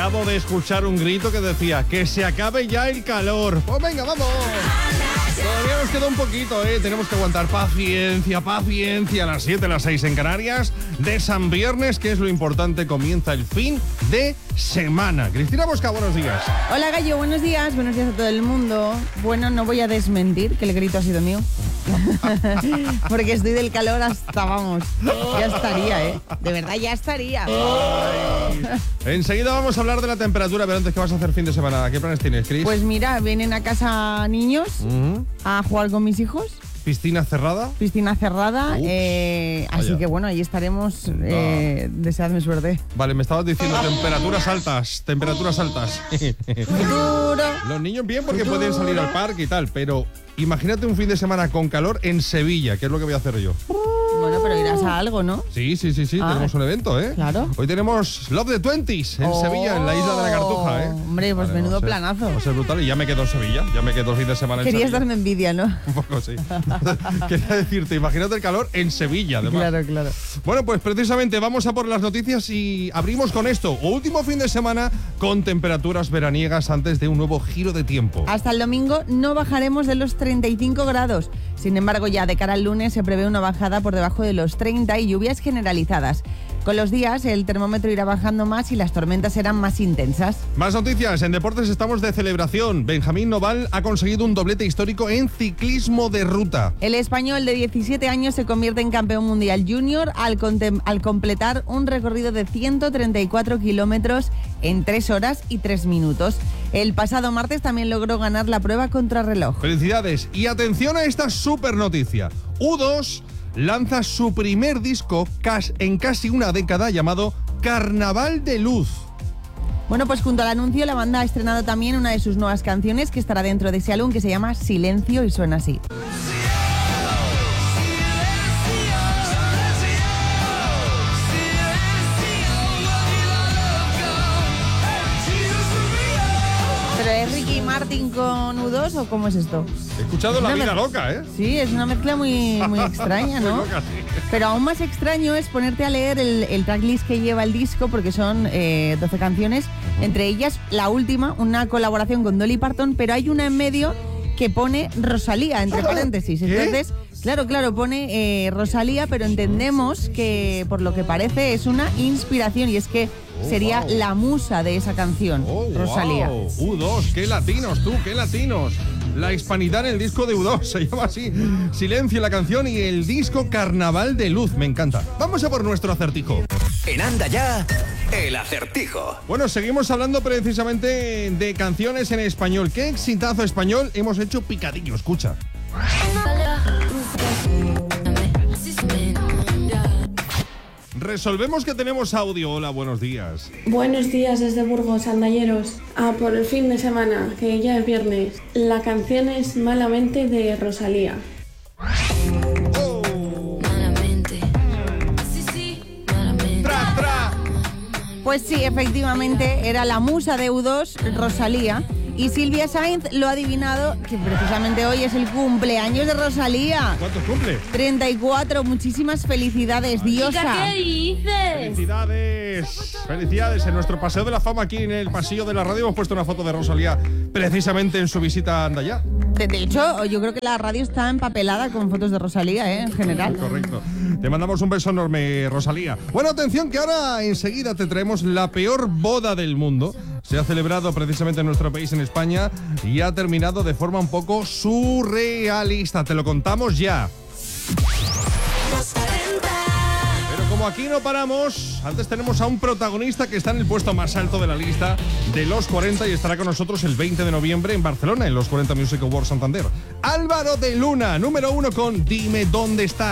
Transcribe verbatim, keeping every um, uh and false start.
acabo de escuchar un grito que decía que se acabe ya el calor. Pues venga, vamos. Todavía nos queda un poquito, ¿eh? Tenemos que aguantar paciencia, paciencia. A las siete, a las seis en Canarias, de San Viernes, que es lo importante, comienza el fin de semana. Cristina Bosca, buenos días. Hola, Gallo, buenos días. Buenos días a todo el mundo. Bueno, no voy a desmentir que el grito ha sido mío. Porque estoy del calor hasta, vamos, ya estaría, ¿eh? De verdad, ya estaría. Ay. Enseguida vamos a hablar de la temperatura, pero antes, ¿qué vas a hacer fin de semana? ¿Qué planes tienes, Cris? Pues mira, vienen a casa niños Uh-huh. a jugar con mis hijos. ¿Piscina cerrada? Piscina cerrada, eh, así Vaya. que bueno, ahí estaremos. Eh, deseadme suerte. Vale, me estabas diciendo temperaturas altas, temperaturas altas. Futuro. Los niños bien porque pueden salir al parque y tal, pero imagínate un fin de semana con calor en Sevilla, que es lo que voy a hacer yo. Bueno, pero irás a algo, ¿no? Sí, sí, sí, sí, Ah, tenemos un evento, ¿eh? claro. Hoy tenemos Love the Twenties en Oh, Sevilla, en la isla de la Cartuja, ¿eh? hombre, pues Vale, menudo va a ser- planazo. Va a ser brutal y ya me quedo en Sevilla, ya me quedo el fin de semana en Querías Sevilla. darme envidia, ¿no? Un poco, sí. Quería decirte, imagínate el calor en Sevilla, además. Claro, claro. Bueno, pues precisamente vamos a por las noticias y abrimos con esto. Último fin de semana con temperaturas veraniegas antes de un nuevo giro de tiempo. Hasta el domingo no bajaremos de los treinta y cinco grados. Sin embargo, ya de cara al lunes se prevé una bajada por debajo de los treinta y lluvias generalizadas. Con los días el termómetro irá bajando más y las tormentas serán más intensas. Más noticias. En deportes estamos de celebración. Benjamín Noval ha conseguido un doblete histórico en ciclismo de ruta. El español de diecisiete años se convierte en campeón mundial junior al, contem- al completar un recorrido de ciento treinta y cuatro kilómetros en tres horas y tres minutos. El pasado martes también logró ganar la prueba contrarreloj. Felicidades. Y atención a esta super noticia. U dos lanza su primer disco cas- en casi una década llamado Carnaval de Luz. Bueno, pues junto al anuncio la banda ha estrenado también una de sus nuevas canciones que estará dentro de ese álbum, que se llama Silencio y suena así. ¿Pero es Ricky Martin con U dos o cómo es esto? He escuchado La Una Vida mez- Loca, ¿eh? Sí, es una mezcla muy, muy extraña, Muy ¿no? loca, sí. Pero aún más extraño es ponerte a leer el, el tracklist que lleva el disco, porque son eh, doce canciones, entre ellas la última, una colaboración con Dolly Parton, pero hay una en medio que pone Rosalía, entre paréntesis. ¿Qué? Entonces, claro, claro, pone eh, Rosalía, pero entendemos que por lo que parece es una inspiración y es que Oh, sería wow. la musa de esa canción, Oh, Rosalía. wow. U dos, qué latinos tú, qué latinos. La hispanidad en el disco de U dos se llama así. Silencio la canción y el disco Carnaval de Luz, me encanta. Vamos a por nuestro acertijo. En Anda Ya, el acertijo. Bueno, seguimos hablando precisamente de canciones en español. ¿Qué exitazo español hemos hecho picadillo? Escucha. Resolvemos que tenemos audio. Hola, buenos días. Buenos días desde Burgos, andalleros. A por el fin de semana, que ya es viernes. La canción es Malamente de Rosalía. Oh. Malamente. Sí, sí, malamente. Tra, tra. Pues sí, efectivamente, era la musa de U dos, Rosalía. Y Silvia Sainz lo ha adivinado, que precisamente hoy es el cumpleaños de Rosalía. ¿Cuántos cumple? treinta y cuatro, muchísimas felicidades, diosa. Chica, ¿qué dices? Felicidades, felicidades. En nuestro paseo de la fama aquí en el pasillo de la radio hemos puesto una foto de Rosalía precisamente en su visita a Andaya. De, de hecho, yo creo que la radio está empapelada con fotos de Rosalía, ¿eh? En general. Correcto. Te mandamos un beso enorme, Rosalía. Bueno, atención que ahora enseguida te traemos la peor boda del mundo. Se ha celebrado precisamente en nuestro país, en España, y ha terminado de forma un poco surrealista. Te lo contamos ya. Pero como aquí no paramos, antes tenemos a un protagonista que está en el puesto más alto de la lista de los cuarenta y estará con nosotros el veinte de noviembre en Barcelona, en los cuarenta Music Awards Santander. Álvaro de Luna, número uno con Dime dónde está.